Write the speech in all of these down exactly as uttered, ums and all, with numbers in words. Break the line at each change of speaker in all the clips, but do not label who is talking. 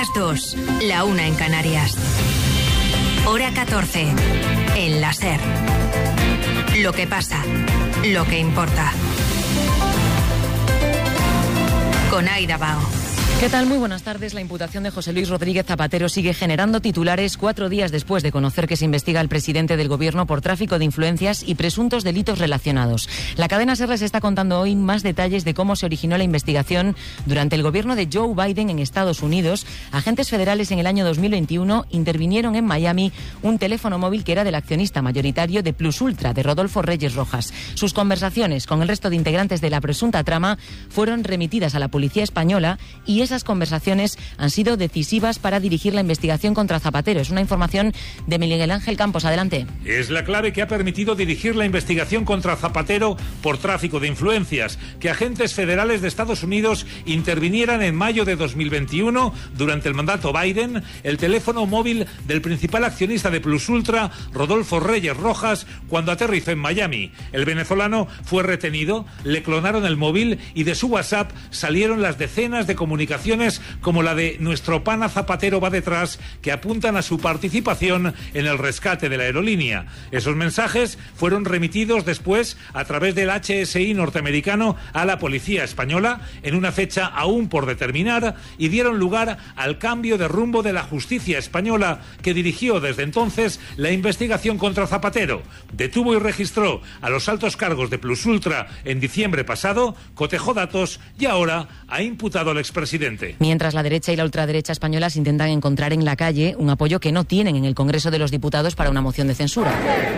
las dos, la una en Canarias. Hora catorce, en la SER. Lo que pasa, lo que importa. Con Aida Bao.
¿Qué tal? Muy buenas tardes. La imputación de José Luis Rodríguez Zapatero sigue generando titulares cuatro días después de conocer que se investiga al presidente del gobierno por tráfico de influencias y presuntos delitos relacionados. La cadena SER les está contando hoy más detalles de cómo se originó la investigación durante el gobierno de Joe Biden en Estados Unidos. Agentes federales en el año dos mil veintiuno intervinieron en Miami un teléfono móvil que era del accionista mayoritario de Plus Ultra, de Rodolfo Reyes Rojas. Sus conversaciones con el resto de integrantes de la presunta trama fueron remitidas a la policía española y es Esas conversaciones han sido decisivas para dirigir la investigación contra Zapatero. Es una información de Miguel Ángel Campos. Adelante.
Es la clave que ha permitido dirigir la investigación contra Zapatero por tráfico de influencias. Que agentes federales de Estados Unidos intervinieran en mayo de dos mil veintiuno, durante el mandato Biden, el teléfono móvil del principal accionista de Plus Ultra, Rodolfo Reyes Rojas, cuando aterrizó en Miami. El venezolano fue retenido, le clonaron el móvil y de su WhatsApp salieron las decenas de comunicaciones como la de nuestro pana Zapatero va detrás, que apuntan a su participación en el rescate de la aerolínea. Esos mensajes fueron remitidos después a través del H S I norteamericano a la policía española en una fecha aún por determinar y dieron lugar al cambio de rumbo de la justicia española, que dirigió desde entonces la investigación contra Zapatero. Detuvo y registró a los altos cargos de Plus Ultra en diciembre pasado, cotejó datos y ahora ha imputado al expresidente.
Mientras la derecha y la ultraderecha españolas intentan encontrar en la calle un apoyo que no tienen en el Congreso de los Diputados para una moción de censura.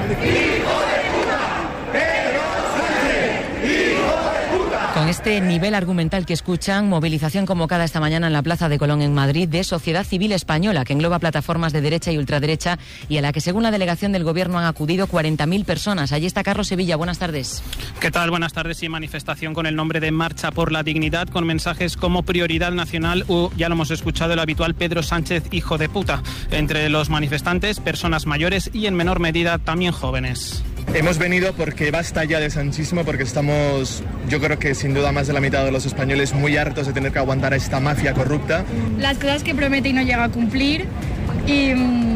Con este nivel argumental que escuchan, movilización convocada esta mañana en la Plaza de Colón en Madrid de Sociedad Civil Española, que engloba plataformas de derecha y ultraderecha y a la que, según la delegación del Gobierno, han acudido cuarenta mil personas. Allí está Carlos Sevilla. Buenas tardes.
¿Qué tal? Buenas tardes. Y manifestación con el nombre de Marcha por la Dignidad, con mensajes como prioridad nacional o, ya lo hemos escuchado, el habitual Pedro Sánchez, hijo de puta. Entre los manifestantes, personas mayores y, en menor medida, también jóvenes.
Hemos venido porque basta ya de sanchismo, porque estamos, yo creo que sin duda más de la mitad de los españoles, muy hartos de tener que aguantar a esta mafia corrupta.
Las cosas que promete y no llega a cumplir y,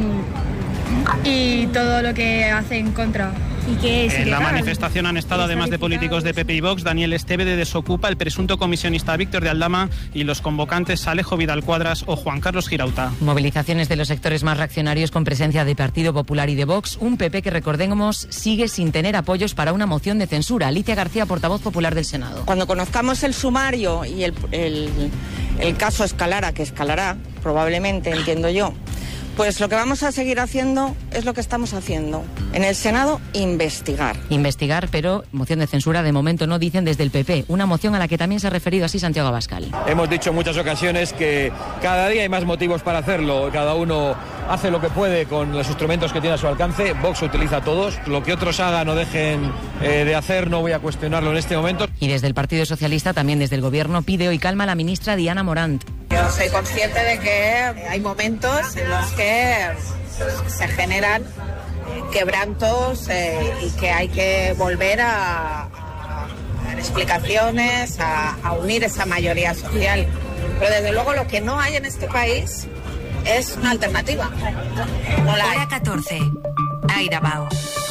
y todo lo que hace en contra. ¿Y qué es?
En la manifestación han estado, además de políticos de P P y Vox, Daniel Esteve de Desocupa, el presunto comisionista Víctor de Aldama y los convocantes Alejo Vidal Cuadras o Juan Carlos Girauta.
Movilizaciones de los sectores más reaccionarios con presencia de Partido Popular y de Vox. Un P P que, recordemos, sigue sin tener apoyos para una moción de censura. Alicia García, portavoz popular del Senado.
Cuando conozcamos el sumario y el, el, el caso escalara, que escalará probablemente, entiendo yo, pues lo que vamos a seguir haciendo es lo que estamos haciendo. En el Senado, investigar.
Investigar, pero moción de censura de momento no, dicen desde el P P. Una moción a la que también se ha referido así Santiago Abascal.
Hemos dicho en muchas ocasiones que cada día hay más motivos para hacerlo. Cada uno hace lo que puede con los instrumentos que tiene a su alcance. Vox utiliza todos. Lo que otros hagan o dejen eh, de hacer no voy a cuestionarlo en este momento.
Y desde el Partido Socialista, también desde el Gobierno, pide hoy calma a la ministra Diana Morant.
Yo soy consciente de que hay momentos en los que se generan quebrantos eh, y que hay que volver a, a dar explicaciones, a, a unir esa mayoría social. Pero desde luego lo que no hay en este país es una alternativa. No la hay.
Hora catorce. Aida Bao.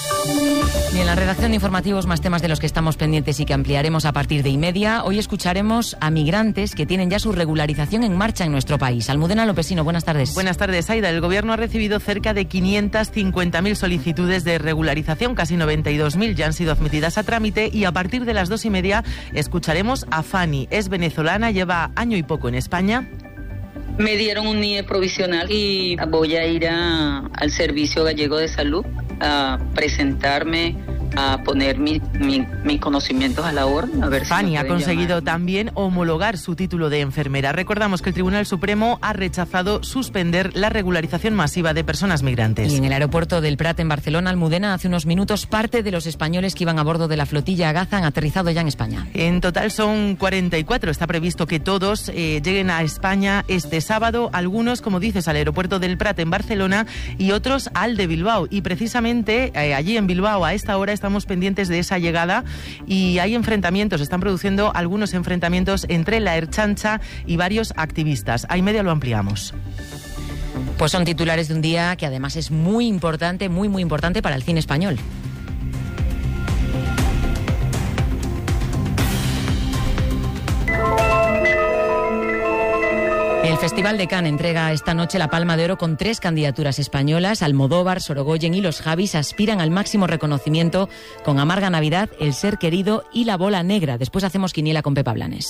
Y en la redacción de informativos, más temas de los que estamos pendientes y que ampliaremos a partir de y media. Hoy escucharemos a migrantes que tienen ya su regularización en marcha en nuestro país. Almudena Lopesino, buenas tardes.
Buenas tardes, Aida. El Gobierno ha recibido cerca de quinientas cincuenta mil solicitudes de regularización, casi noventa y dos mil ya han sido admitidas a trámite y a partir de las dos y media escucharemos a Fanny. Es venezolana, lleva año y poco en España.
Me dieron un N I E provisional y voy a ir a, al Servicio Gallego de Salud a presentarme, a poner mi, mi, mis conocimientos a la orden. A ver
Fanny
si
ha conseguido
llamar.
también homologar su título de enfermera. Recordamos que el Tribunal Supremo ha rechazado suspender la regularización masiva de personas migrantes.
Y en el aeropuerto del Prat, en Barcelona, Almudena, hace unos minutos, parte de los españoles que iban a bordo de la flotilla Gaza han aterrizado ya en España.
En total son cuarenta y cuatro. Está previsto que todos eh, lleguen a España este sábado. Algunos, como dices, al aeropuerto del Prat en Barcelona y otros al de Bilbao. Y precisamente eh, allí en Bilbao, a esta hora, está estamos pendientes de esa llegada y hay enfrentamientos, están produciendo algunos enfrentamientos entre la Ertzaintza y varios activistas. A y media lo ampliamos.
Pues son titulares de un día que además es muy importante, muy muy importante para el cine español. El Festival de Cannes entrega esta noche la Palma de Oro con tres candidaturas españolas. Almodóvar, Sorogoyen y Los Javis aspiran al máximo reconocimiento con Amarga Navidad, El Ser Querido y La Bola Negra. Después hacemos quiniela con Pepa Blanes.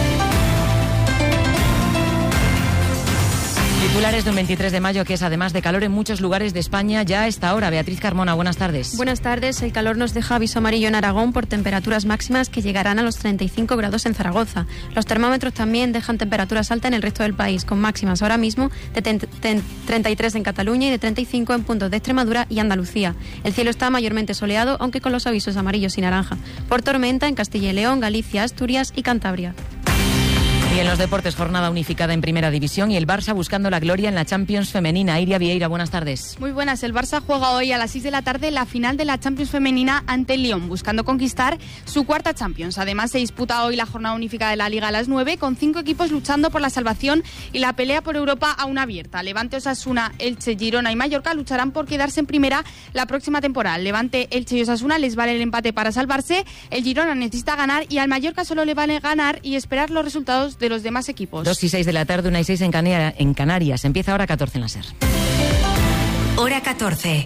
Titulares de un veintitrés de mayo que es además de calor en muchos lugares de España ya a esta hora. Beatriz Carmona, buenas tardes.
Buenas tardes. El calor nos deja aviso amarillo en Aragón por temperaturas máximas que llegarán a los treinta y cinco grados en Zaragoza. Los termómetros también dejan temperaturas altas en el resto del país, con máximas ahora mismo de treinta y tres en Cataluña y de treinta y cinco en puntos de Extremadura y Andalucía. El cielo está mayormente soleado, aunque con los avisos amarillos y naranja por tormenta en Castilla y León, Galicia, Asturias y Cantabria.
Y en los deportes, jornada unificada en Primera División y el Barça buscando la gloria en la Champions femenina. Iria Vieira, buenas tardes.
Muy buenas. El Barça juega hoy a las seis de la tarde la final de la Champions femenina ante el Lyon, buscando conquistar su cuarta Champions. Además, se disputa hoy la jornada unificada de la Liga a las nueve, con cinco equipos luchando por la salvación y la pelea por Europa aún abierta. Levante, Osasuna, Elche, Girona y Mallorca lucharán por quedarse en primera la próxima temporada. Levante, Elche y Osasuna les vale el empate para salvarse. El Girona necesita ganar y al Mallorca solo le vale ganar y esperar los resultados de los demás equipos.
Dos y seis de la tarde, una y seis en, Canarias, en Canarias. Empieza hora catorce en la SER.
Hora catorce.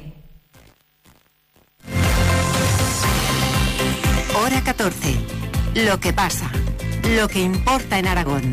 Hora catorce. Lo que pasa. Lo que importa en Aragón.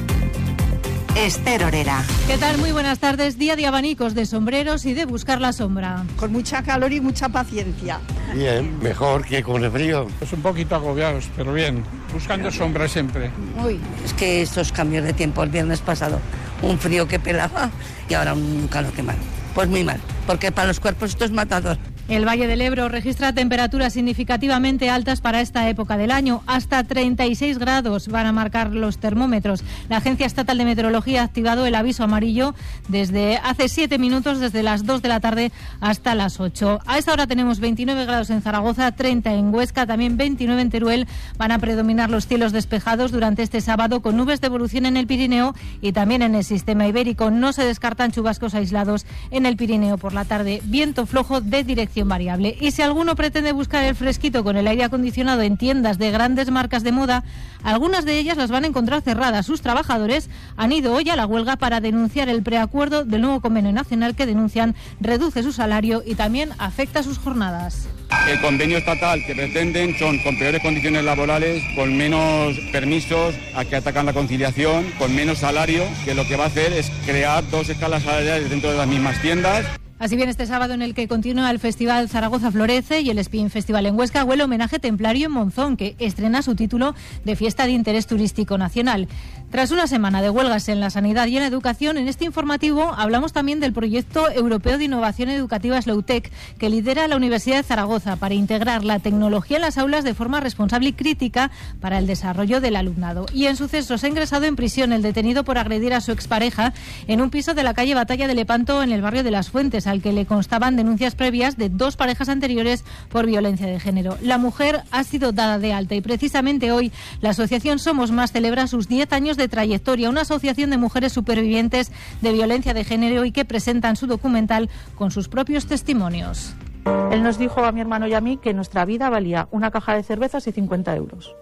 Esther Orera.
¿Qué tal? Muy buenas tardes. Día de abanicos, de sombreros y de buscar la sombra.
Con mucha calor y mucha paciencia.
Bien, mejor que con el frío.
Pues un poquito agobiados, pero bien. Buscando sombra siempre.
Uy, es que estos cambios de tiempo, el viernes pasado, un frío que pelaba y ahora un calor que mal. Pues muy mal, porque para los cuerpos esto es matador.
El Valle del Ebro registra temperaturas significativamente altas para esta época del año. Hasta treinta y seis grados van a marcar los termómetros. La Agencia Estatal de Meteorología ha activado el aviso amarillo desde hace siete minutos, desde las dos de la tarde hasta las ocho. A esta hora tenemos veintinueve grados en Zaragoza, treinta en Huesca, también veintinueve en Teruel. Van a predominar los cielos despejados durante este sábado, con nubes de evolución en el Pirineo y también en el sistema ibérico. No se descartan chubascos aislados en el Pirineo por la tarde. Viento flojo de dirección variable. Y si alguno pretende buscar el fresquito con el aire acondicionado en tiendas de grandes marcas de moda, algunas de ellas las van a encontrar cerradas. Sus trabajadores han ido hoy a la huelga para denunciar el preacuerdo del nuevo convenio nacional que denuncian reduce su salario y también afecta sus jornadas.
El convenio estatal que pretenden son con peores condiciones laborales, con menos permisos, a que atacan la conciliación, con menos salario, que lo que va a hacer es crear dos escalas salariales dentro de las mismas tiendas.
Así bien, este sábado en el que continúa el Festival Zaragoza Florece y el Spin Festival en Huesca, huele homenaje templario en Monzón, que estrena su título de Fiesta de Interés Turístico Nacional. Tras una semana de huelgas en la sanidad y en educación, en este informativo hablamos también del proyecto europeo de innovación educativa Slowtech, que lidera la Universidad de Zaragoza para integrar la tecnología en las aulas de forma responsable y crítica para el desarrollo del alumnado. Y en sucesos, ha ingresado en prisión el detenido por agredir a su expareja en un piso de la calle Batalla de Lepanto, en el barrio de Las Fuentes, al que le constaban denuncias previas de dos parejas anteriores por violencia de género. La mujer ha sido dada de alta y precisamente hoy la asociación Somos Más celebra sus diez años de trayectoria, una asociación de mujeres supervivientes de violencia de género y que presentan su documental con sus propios testimonios.
Él nos dijo a mi hermano y a mí que nuestra vida valía una caja de cervezas y cincuenta euros.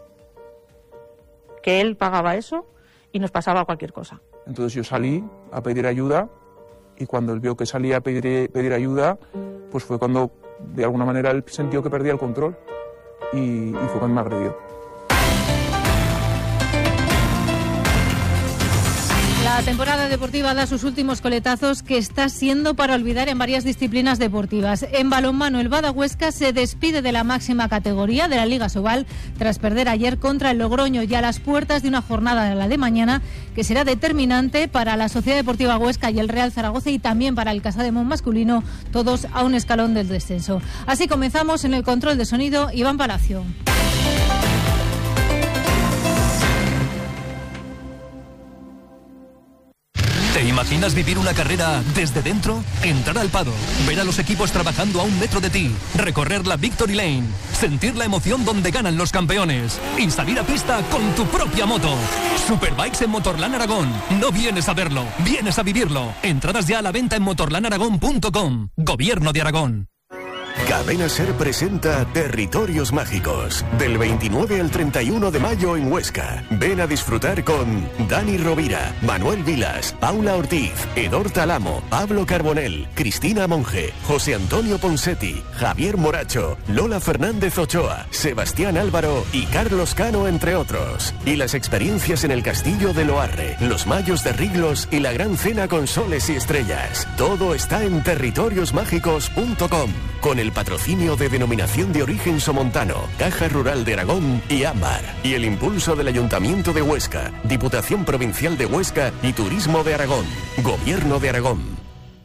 Que él pagaba eso y nos pasaba cualquier cosa.
Entonces yo salí a pedir ayuda. Y cuando él vio que salía a pedir, pedir ayuda, pues fue cuando, de alguna manera, él sintió que perdía el control. Y, y fue cuando me agredió.
La temporada deportiva da sus últimos coletazos, que está siendo para olvidar en varias disciplinas deportivas. En balonmano, el Bada Huesca se despide de la máxima categoría de la Liga Sobal tras perder ayer contra el Logroño, y a las puertas de una jornada, la de mañana, que será determinante para la Sociedad Deportiva Huesca y el Real Zaragoza, y también para el Casademont masculino, todos a un escalón del descenso. Así comenzamos. En el control de sonido, Iván Palacio.
¿Te imaginas vivir una carrera desde dentro? Entrar al paddock, ver a los equipos trabajando a un metro de ti, recorrer la Victory Lane, sentir la emoción donde ganan los campeones y salir a pista con tu propia moto. Superbikes en Motorland Aragón. No vienes a verlo, vienes a vivirlo. Entradas ya a la venta en motorland aragón punto com. Gobierno de Aragón.
Cadena Ser presenta Territorios Mágicos, del veintinueve al treinta y uno de mayo en Huesca. Ven a disfrutar con Dani Rovira, Manuel Vilas, Paula Ortiz, Edor Talamo, Pablo Carbonell, Cristina Monge, José Antonio Ponsetti, Javier Moracho, Lola Fernández Ochoa, Sebastián Álvaro y Carlos Cano, entre otros. Y las experiencias en el Castillo de Loarre, los Mayos de Riglos y la Gran Cena con soles y estrellas. Todo está en territorios mágicos punto com, con el patrocinio de Denominación de Origen Somontano, Caja Rural de Aragón y Ámbar, y el impulso del Ayuntamiento de Huesca, Diputación Provincial de Huesca y Turismo de Aragón, Gobierno de Aragón.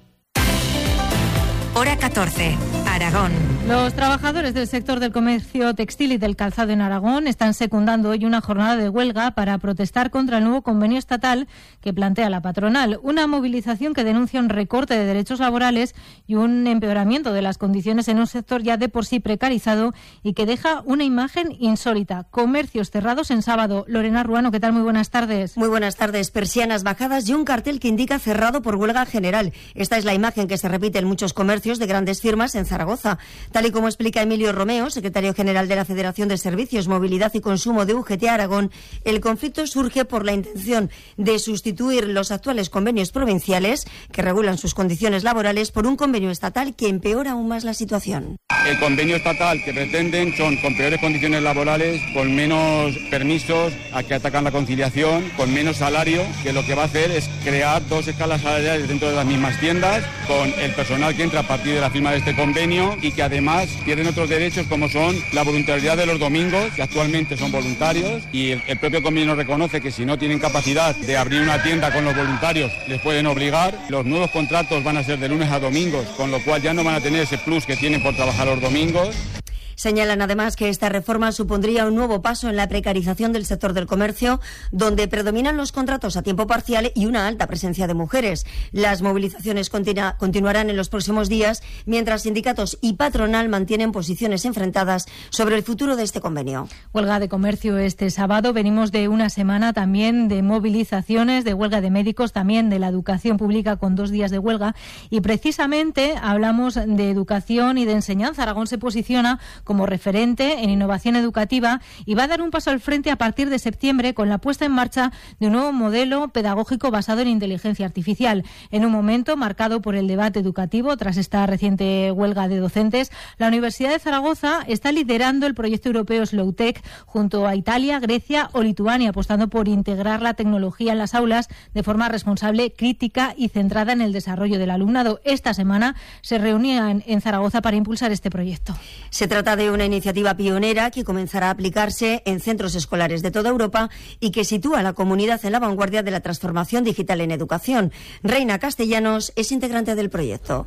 Hora catorce, Aragón.
Los trabajadores del sector del comercio textil y del calzado en Aragón están secundando hoy una jornada de huelga para protestar contra el nuevo convenio estatal que plantea la patronal. Una movilización que denuncia un recorte de derechos laborales y un empeoramiento de las condiciones en un sector ya de por sí precarizado y que deja una imagen insólita. Comercios cerrados en sábado. Lorena Ruano, ¿qué tal? Muy buenas tardes.
Muy buenas tardes. Persianas bajadas y un cartel que indica cerrado por huelga general. Esta es la imagen que se repite en muchos comercios de grandes firmas en Zaragoza. Tal y como explica Emilio Romeo, secretario general de la Federación de Servicios, Movilidad y Consumo de U G T Aragón, el conflicto surge por la intención de sustituir los actuales convenios provinciales que regulan sus condiciones laborales por un convenio estatal que empeora aún más la situación.
El convenio estatal que pretenden son con peores condiciones laborales, con menos permisos, a que atacan la conciliación, con menos salario, que lo que va a hacer es crear dos escalas salariales dentro de las mismas tiendas, con el personal que entra a partir de la firma de este convenio y que además pierden otros derechos como son la voluntariedad de los domingos, que actualmente son voluntarios, y el, el propio convenio reconoce que si no tienen capacidad de abrir una tienda con los voluntarios les pueden obligar. Los nuevos contratos van a ser de lunes a domingos, con lo cual ya no van a tener ese plus que tienen por trabajar los domingos.
Señalan además que esta reforma supondría un nuevo paso en la precarización del sector del comercio, donde predominan los contratos a tiempo parcial y una alta presencia de mujeres. Las movilizaciones continua, continuarán en los próximos días, mientras sindicatos y patronal mantienen posiciones enfrentadas sobre el futuro de este convenio.
Huelga de comercio este sábado. Venimos de una semana también de movilizaciones, de huelga de médicos, también de la educación pública con dos días de huelga. Y precisamente hablamos de educación y de enseñanza. Aragón se posiciona como referente en innovación educativa y va a dar un paso al frente a partir de septiembre con la puesta en marcha de un nuevo modelo pedagógico basado en inteligencia artificial. En un momento marcado por el debate educativo tras esta reciente huelga de docentes, la Universidad de Zaragoza está liderando el proyecto europeo Slowtech junto a Italia, Grecia o Lituania, apostando por integrar la tecnología en las aulas de forma responsable, crítica y centrada en el desarrollo del alumnado. Esta semana se reunían en Zaragoza para impulsar este proyecto.
Se trata de una iniciativa pionera que comenzará a aplicarse en centros escolares de toda Europa y que sitúa a la comunidad en la vanguardia de la transformación digital en educación. Reina Castellanos es integrante del proyecto.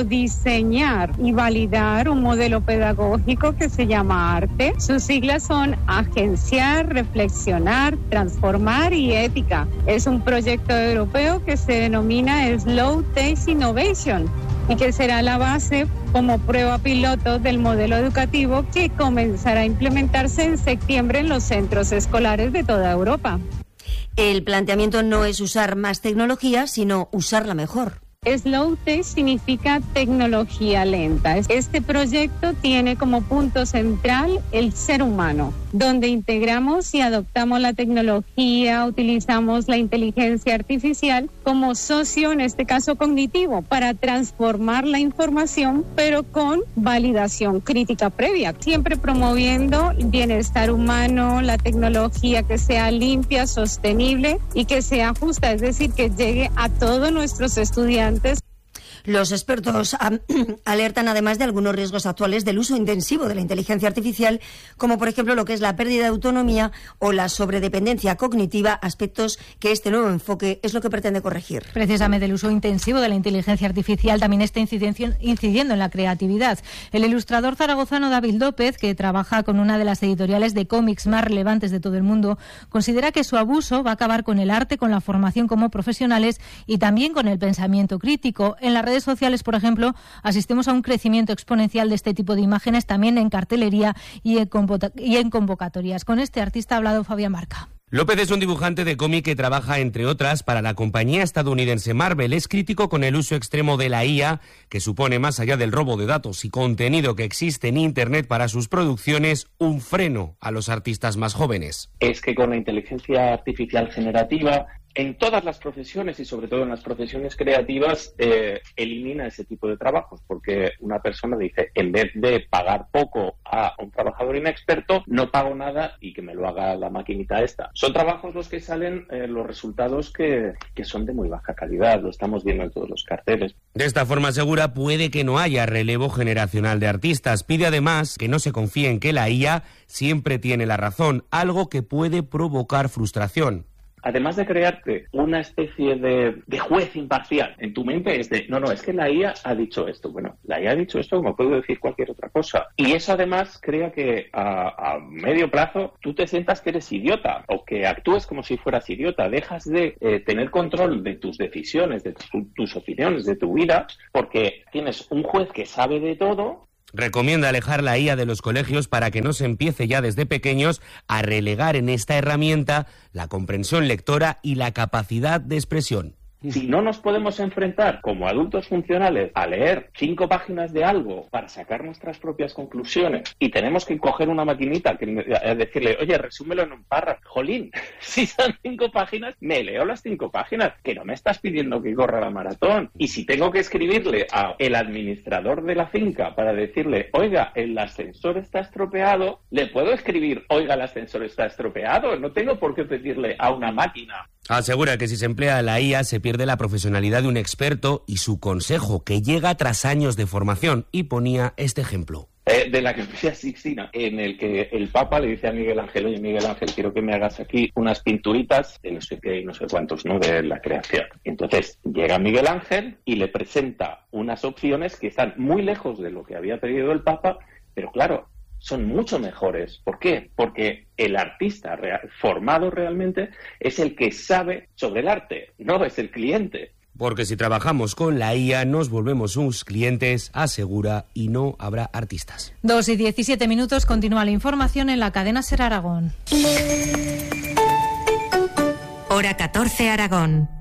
Codiseñar y validar un modelo pedagógico que se llama ARTE. Sus siglas son Agenciar, Reflexionar, Transformar y Ética. Es un proyecto europeo que se denomina Slow Taste Innovation y que será la base como prueba piloto del modelo educativo que comenzará a implementarse en septiembre en los centros escolares de toda Europa.
El planteamiento no es usar más tecnología, sino usarla mejor.
Slow Tech significa tecnología lenta. Este proyecto tiene como punto central el ser humano, donde integramos y adoptamos la tecnología, utilizamos la inteligencia artificial como socio, en este caso cognitivo, para transformar la información, pero con validación crítica previa, siempre promoviendo el bienestar humano, la tecnología que sea limpia, sostenible y que sea justa, es decir, que llegue a todos nuestros estudiantes.
Los expertos alertan además de algunos riesgos actuales del uso intensivo de la inteligencia artificial, como por ejemplo lo que es la pérdida de autonomía o la sobredependencia cognitiva, aspectos que este nuevo enfoque es lo que pretende corregir.
Precisamente el uso intensivo de la inteligencia artificial también está incidiendo en la creatividad. El ilustrador zaragozano David López, que trabaja con una de las editoriales de cómics más relevantes de todo el mundo, considera que su abuso va a acabar con el arte, con la formación como profesionales y también con el pensamiento crítico. En las redes sociales, por ejemplo, asistimos a un crecimiento exponencial de este tipo de imágenes, también en cartelería y en, y en convocatorias. Con este artista ha hablado Fabián Marca.
López es un dibujante de cómic que trabaja, entre otras, para la compañía estadounidense Marvel. Es crítico con el uso extremo de la I A, que supone, más allá del robo de datos y contenido que existe en Internet para sus producciones, un freno a los artistas más jóvenes.
Es que con la inteligencia artificial generativa, en todas las profesiones y sobre todo en las profesiones creativas, eh, elimina ese tipo de trabajos, porque una persona dice, en vez de pagar poco a un trabajador inexperto, no pago nada y que me lo haga la maquinita esta. Son trabajos los que salen, eh, los resultados que, que son de muy baja calidad, lo estamos viendo en todos los carteles.
De esta forma asegura, puede que no haya relevo generacional de artistas. Pide además que no se confíe en que la I A siempre tiene la razón, algo que puede provocar frustración.
Además de crearte una especie de, de juez imparcial en tu mente, es de, no, no, es que la I A ha dicho esto. Bueno, la I A ha dicho esto como puedo decir cualquier otra cosa. Y eso además crea que a, a medio plazo tú te sientas que eres idiota o que actúes como si fueras idiota. Dejas de eh, tener control de tus decisiones, de tu, tus opiniones, de tu vida, porque tienes un juez que sabe de todo.
Recomienda alejar la I A de los colegios para que no se empiece ya desde pequeños a relegar en esta herramienta la comprensión lectora y la capacidad de expresión.
Si no nos podemos enfrentar como adultos funcionales a leer cinco páginas de algo para sacar nuestras propias conclusiones y tenemos que coger una maquinita que decirle, oye, resúmelo en un párrafo. Jolín, si son cinco páginas, me leo las cinco páginas, que no me estás pidiendo que corra la maratón. Y si tengo que escribirle a el administrador de la finca para decirle, oiga, el ascensor está estropeado, le puedo escribir, oiga, el ascensor está estropeado. No tengo por qué pedirle a una máquina.
Asegura que si se emplea la I A se pierde la profesionalidad de un experto y su consejo, que llega tras años de formación, y ponía este ejemplo.
Eh, de la Capilla Sixtina, en el que el Papa le dice a Miguel Ángel, oye, Miguel Ángel, quiero que me hagas aquí unas pinturitas de no sé qué y no sé cuántos, ¿no?, de la creación. Entonces llega Miguel Ángel y le presenta unas opciones que están muy lejos de lo que había pedido el Papa, pero claro, son mucho mejores. ¿Por qué? Porque el artista real, formado realmente es el que sabe sobre el arte, no es el cliente.
Porque si trabajamos con la I A nos volvemos sus clientes, asegura, y no habrá artistas.
Dos y diecisiete minutos, continúa la información en la cadena SER Aragón.
Hora catorce Aragón.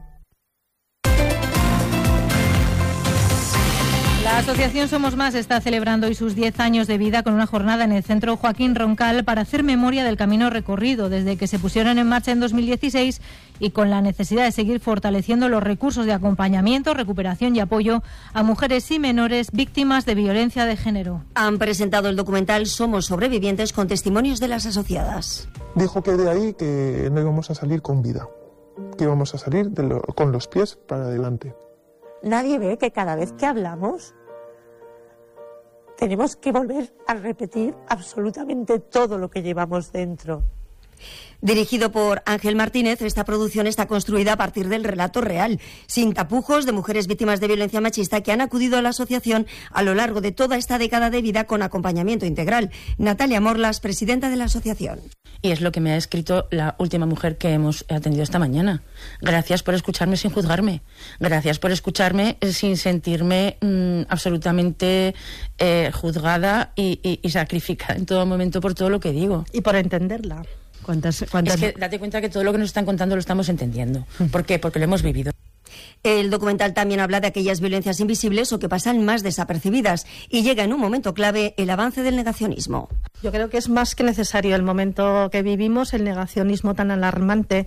La asociación Somos Más está celebrando hoy sus diez años de vida con una jornada en el Centro Joaquín Roncal para hacer memoria del camino recorrido desde que se pusieron en marcha en dos mil dieciséis y con la necesidad de seguir fortaleciendo los recursos de acompañamiento, recuperación y apoyo a mujeres y menores víctimas de violencia de género.
Han presentado el documental Somos Sobrevivientes con testimonios de las asociadas.
Dijo que de ahí que no íbamos a salir con vida, que íbamos a salir de lo, con los pies para adelante.
Nadie ve que cada vez que hablamos tenemos que volver a repetir absolutamente todo lo que llevamos dentro.
Dirigido por Ángel Martínez, esta producción está construida a partir del relato real, sin tapujos, de mujeres víctimas de violencia machista que han acudido a la asociación a lo largo de toda esta década de vida con acompañamiento integral. Natalia Morlas, presidenta de la asociación.
Y es lo que me ha escrito la última mujer que hemos atendido esta mañana. Gracias por escucharme sin juzgarme. Gracias por escucharme sin sentirme mmm, absolutamente eh, juzgada y, y, y sacrificada en todo momento por todo lo que digo.
Y por entenderla.
¿Cuántas, cuántas... Es que date cuenta que todo lo que nos están contando lo estamos entendiendo. ¿Por qué? Porque lo hemos vivido.
El documental también habla de aquellas violencias invisibles o que pasan más desapercibidas y llega en un momento clave el avance del negacionismo.
Yo creo que es más que necesario el momento que vivimos, el negacionismo tan alarmante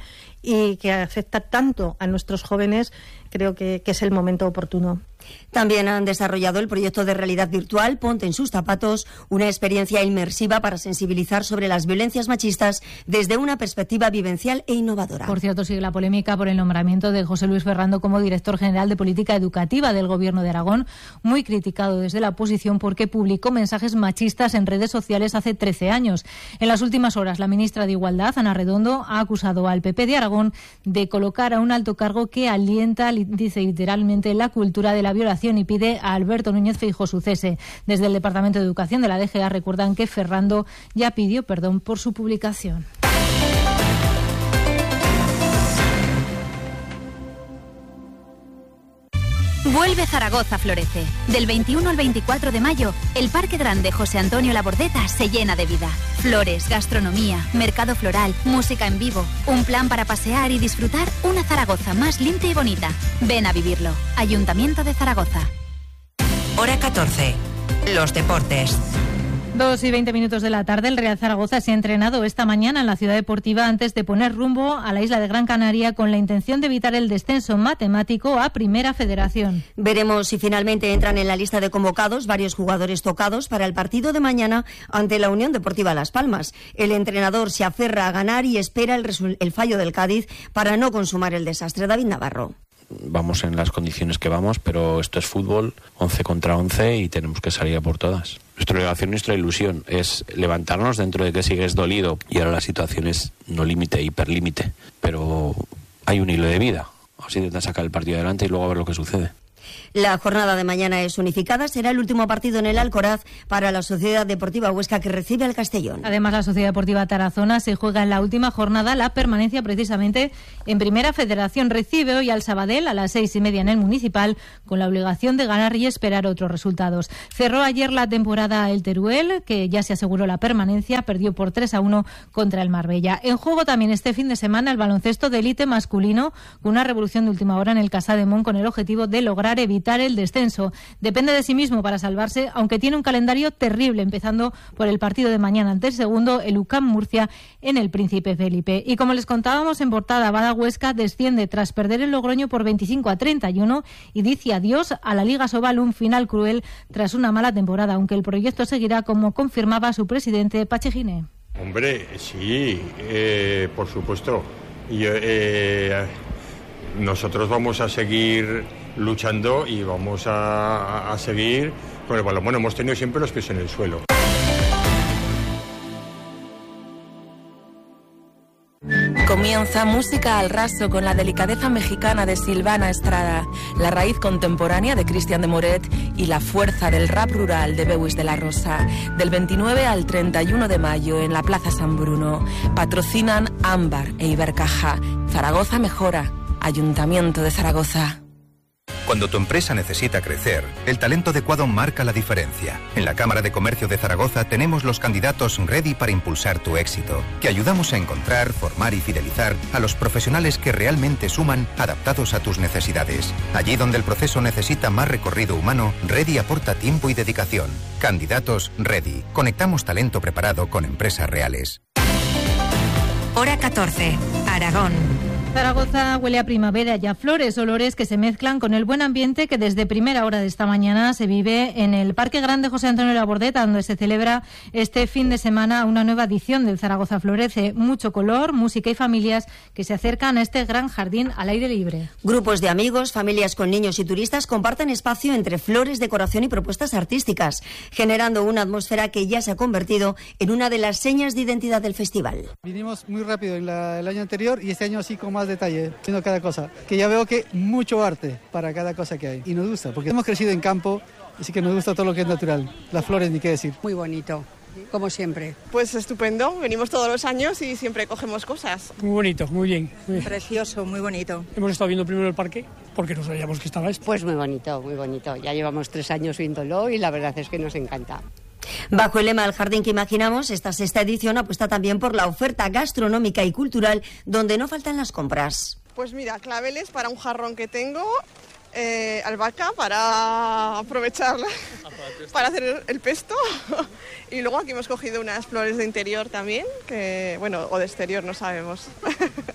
y que afecta tanto a nuestros jóvenes, creo que, que es el momento oportuno.
También han desarrollado el proyecto de realidad virtual Ponte en sus zapatos, una experiencia inmersiva para sensibilizar sobre las violencias machistas desde una perspectiva vivencial e innovadora.
Por cierto, sigue la polémica por el nombramiento de José Luis Ferrando como director general de Política Educativa del Gobierno de Aragón, muy criticado desde la oposición porque publicó mensajes machistas en redes sociales hace trece años. En las últimas horas, la ministra de Igualdad, Ana Redondo, ha acusado al P P de Aragón de colocar a un alto cargo que alienta, dice literalmente, la cultura de la violación y pide a Alberto Núñez Feijóo su cese. Desde el Departamento de Educación de la D G A recuerdan que Ferrando ya pidió perdón por su publicación.
Vuelve Zaragoza Florece. Del veintiuno al veinticuatro de mayo, el Parque Grande José Antonio Labordeta se llena de vida. Flores, gastronomía, mercado floral, música en vivo. Un plan para pasear y disfrutar una Zaragoza más limpia y bonita. Ven a vivirlo. Ayuntamiento de Zaragoza.
Hora catorce. Los deportes.
Dos y veinte minutos de la tarde, el Real Zaragoza se ha entrenado esta mañana en la ciudad deportiva antes de poner rumbo a la isla de Gran Canaria con la intención de evitar el descenso matemático a Primera Federación.
Veremos si finalmente entran en la lista de convocados varios jugadores tocados para el partido de mañana ante la Unión Deportiva Las Palmas. El entrenador se aferra a ganar y espera el, resu- el fallo del Cádiz para no consumar el desastre. David Navarro.
Vamos en las condiciones que vamos, pero esto es fútbol, once contra once y tenemos que salir a por todas. Nuestra obligación, nuestra ilusión es levantarnos dentro de que sigues dolido y ahora la situación es no límite, hiperlímite, pero hay un hilo de vida. Así intentar sacar el partido adelante y luego a ver lo que sucede.
La jornada de mañana es unificada, será el último partido en el Alcoraz para la Sociedad Deportiva Huesca que recibe al Castellón.
Además, la Sociedad Deportiva Tarazona se juega en la última jornada la permanencia precisamente en Primera Federación. Recibe hoy al Sabadell a las seis y media en el Municipal con la obligación de ganar y esperar otros resultados. Cerró ayer la temporada el Teruel, que ya se aseguró la permanencia, perdió por tres a uno contra el Marbella. En juego también este fin de semana el baloncesto de élite masculino con una revolución de última hora en el Casà de Mont con el objetivo de lograr evitar el descenso. Depende de sí mismo para salvarse, aunque tiene un calendario terrible, empezando por el partido de mañana ante el segundo, el U C A M Murcia, en el Príncipe Felipe. Y como les contábamos en portada, Bada Huesca desciende tras perder el Logroño por veinticinco a treinta y uno y dice adiós a la Liga Sobal, un final cruel tras una mala temporada, aunque el proyecto seguirá, como confirmaba su presidente Pachi Giné.
Hombre, sí, eh, por supuesto. Y, eh, nosotros vamos a seguir luchando y vamos a, a seguir con el balón. Bueno, hemos tenido siempre los pies en el suelo.
Comienza Música al Raso con la delicadeza mexicana de Silvana Estrada, la raíz contemporánea de Cristian de Moret y la fuerza del rap rural de Bewis de la Rosa. Del veintinueve al treinta y uno de mayo en la Plaza San Bruno. Patrocinan Ámbar e Ibercaja. Zaragoza mejora. Ayuntamiento de Zaragoza.
Cuando tu empresa necesita crecer, el talento adecuado marca la diferencia. En la Cámara de Comercio de Zaragoza tenemos los candidatos ready para impulsar tu éxito, que ayudamos a encontrar, formar y fidelizar a los profesionales que realmente suman, adaptados a tus necesidades. Allí donde el proceso necesita más recorrido humano, Ready aporta tiempo y dedicación. Candidatos Ready. Conectamos talento preparado con empresas reales.
Hora catorce. Aragón.
Zaragoza huele a primavera y a flores, olores que se mezclan con el buen ambiente que desde primera hora de esta mañana se vive en el Parque Grande José Antonio Labordeta, donde se celebra este fin de semana una nueva edición del Zaragoza Florece. Mucho color, música y familias que se acercan a este gran jardín al aire libre.
Grupos de amigos, familias con niños y turistas comparten espacio entre flores, decoración y propuestas artísticas, generando una atmósfera que ya se ha convertido en una de las señas de identidad del festival.
Vinimos muy rápido en la, el año anterior y este año así con más detalle, viendo cada cosa, que ya veo que mucho arte para cada cosa que hay y nos gusta, porque hemos crecido en campo, así que nos gusta todo lo que es natural, las flores ni qué decir.
Muy bonito, como siempre.
Pues estupendo, venimos todos los años y siempre cogemos cosas.
Muy bonito, muy bien.
Precioso, muy bonito.
Hemos estado viendo primero el parque porque no sabíamos que estaba esto.
Pues muy bonito, muy bonito, ya llevamos tres años viéndolo y la verdad es que nos encanta.
Bajo el lema El jardín que imaginamos, esta sexta edición apuesta también por la oferta gastronómica y cultural, donde no faltan las compras.
Pues mira, claveles para un jarrón que tengo, eh, albahaca para aprovecharla, para hacer el pesto, y luego aquí hemos cogido unas flores de interior también, que bueno, o de exterior, no sabemos.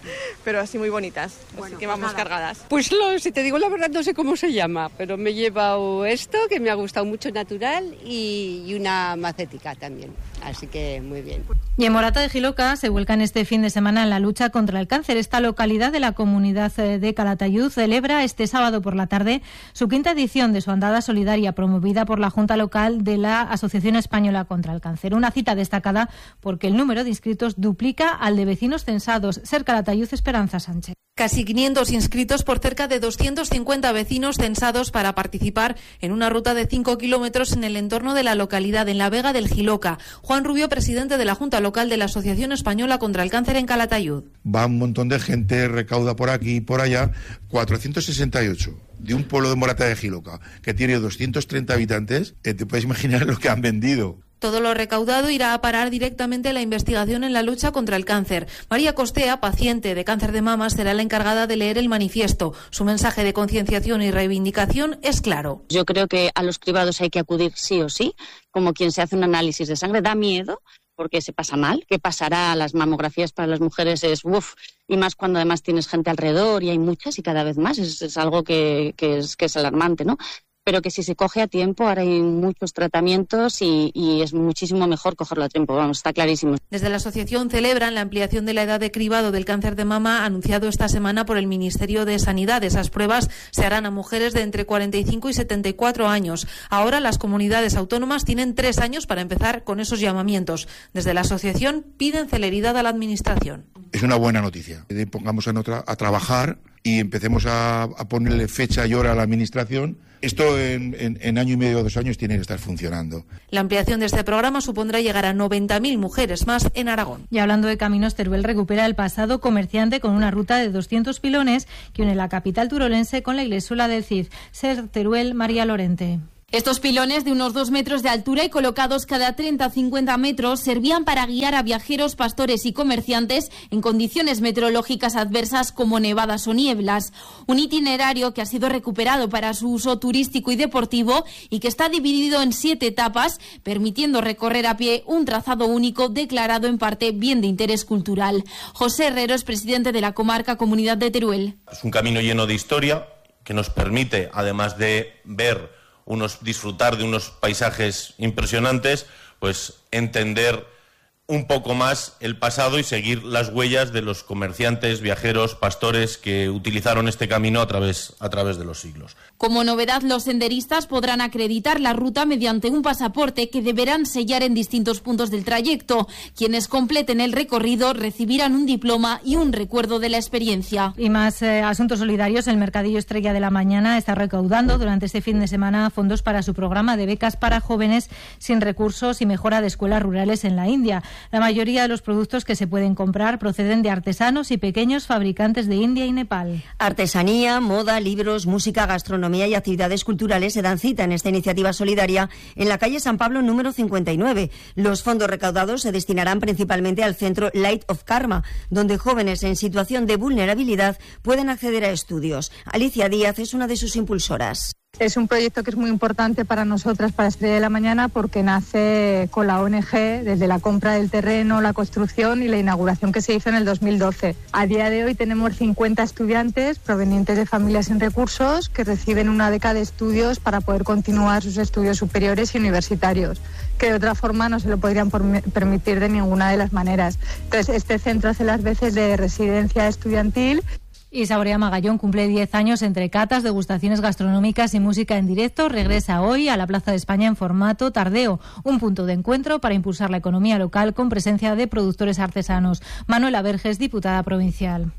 pero así muy bonitas, bueno, así que vamos pues cargadas.
Pues lo, si te digo la verdad no sé cómo se llama, pero me he llevado esto, que me ha gustado mucho, natural, y, y una macetica también, así que muy bien.
Y en Morata de Jiloca se vuelcan este fin de semana en la lucha contra el cáncer. Esta localidad de la comunidad de Calatayud celebra este sábado por la tarde su quinta edición de su andada solidaria promovida por la Junta Local de la Asociación Española contra el Cáncer. Una cita destacada porque el número de inscritos duplica al de vecinos censados. Ser Calatayud, Esperanza Sánchez.
Casi quinientos inscritos por cerca de doscientos cincuenta vecinos censados para participar en una ruta de cinco kilómetros en el entorno de la localidad, en la Vega del Jiloca. Juan Rubio, presidente de la Junta Local de la Asociación Española contra el Cáncer en Calatayud.
Va un montón de gente, recauda por aquí y por allá, cuatrocientos sesenta y ocho. De un pueblo de Morata de Jiloca, que tiene doscientos treinta habitantes, eh, te puedes imaginar lo que han vendido.
Todo lo recaudado irá a parar directamente a la investigación en la lucha contra el cáncer. María Costea, paciente de cáncer de mama, será la encargada de leer el manifiesto. Su mensaje de concienciación y reivindicación es claro.
Yo creo que a los cribados hay que acudir sí o sí, como quien se hace un análisis de sangre. Da miedo porque se pasa mal. ¿Qué pasará? Las mamografías para las mujeres es uff, y más cuando además tienes gente alrededor y hay muchas y cada vez más. Es, es algo que, que, es, que es alarmante, ¿no? Pero que si se coge a tiempo, ahora hay muchos tratamientos y, y es muchísimo mejor cogerlo a tiempo, vamos, está clarísimo.
Desde la asociación celebran la ampliación de la edad de cribado del cáncer de mama anunciado esta semana por el Ministerio de Sanidad. Esas pruebas se harán a mujeres de entre cuarenta y cinco y setenta y cuatro años. Ahora las comunidades autónomas tienen tres años para empezar con esos llamamientos. Desde la asociación piden celeridad a la Administración.
Es una buena noticia. Pongamos a, otra, a trabajar y empecemos a, a ponerle fecha y hora a la Administración. Esto en, en, en año y medio o dos años tiene que estar funcionando.
La ampliación de este programa supondrá llegar a noventa mil mujeres más en Aragón.
Y hablando de caminos, Teruel recupera el pasado comerciante con una ruta de doscientos pilones que une la capital turolense con la iglesia del Cid. Ser Teruel, María Lorente.
Estos pilones de unos dos metros de altura y colocados cada treinta a cincuenta metros servían para guiar a viajeros, pastores y comerciantes en condiciones meteorológicas adversas como nevadas o nieblas. Un itinerario que ha sido recuperado para su uso turístico y deportivo y que está dividido en siete etapas, permitiendo recorrer a pie un trazado único declarado en parte bien de interés cultural. José Herrero es presidente de la comarca Comunidad de Teruel.
Es un camino lleno de historia que nos permite, además de ver unos disfrutar de unos paisajes impresionantes, pues entender un poco más el pasado y seguir las huellas de los comerciantes, viajeros, pastores que utilizaron este camino a través, a través de los siglos.
Como novedad, los senderistas podrán acreditar la ruta mediante un pasaporte que deberán sellar en distintos puntos del trayecto. Quienes completen el recorrido recibirán un diploma y un recuerdo de la experiencia.
Y más eh, asuntos solidarios. El Mercadillo Estrella de la Mañana está recaudando durante este fin de semana fondos para su programa de becas para jóvenes sin recursos y mejora de escuelas rurales en la India. La mayoría de los productos que se pueden comprar proceden de artesanos y pequeños fabricantes de India y Nepal.
Artesanía, moda, libros, música, gastronomía y actividades culturales se dan cita en esta iniciativa solidaria en la calle San Pablo número cincuenta y nueve. Los fondos recaudados se destinarán principalmente al centro Light of Karma, donde jóvenes en situación de vulnerabilidad pueden acceder a estudios. Alicia Díaz es una de sus impulsoras.
Es un proyecto que es muy importante para nosotras, para Estrella de la Mañana, porque nace con la O N Ge desde la compra del terreno, la construcción y la inauguración que se hizo en el dos mil doce. A día de hoy tenemos cincuenta estudiantes provenientes de familias sin recursos que reciben una beca de estudios para poder continuar sus estudios superiores y universitarios, que de otra forma no se lo podrían permitir de ninguna de las maneras. Entonces, este centro hace las veces de residencia estudiantil.
Y Saborea Magallón cumple diez años entre catas, degustaciones gastronómicas y música en directo. Regresa hoy a la Plaza de España en formato tardeo, un punto de encuentro para impulsar la economía local con presencia de productores artesanos. Manuela Verges, diputada provincial.